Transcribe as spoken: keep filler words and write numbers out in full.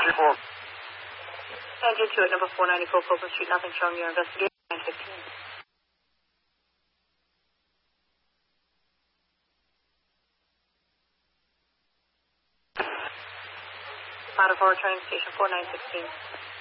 three four. Engine two at number four ninety-four Copeland Street, nothing showing your investigation. nine fifteen. Out of our train station four nine sixteen.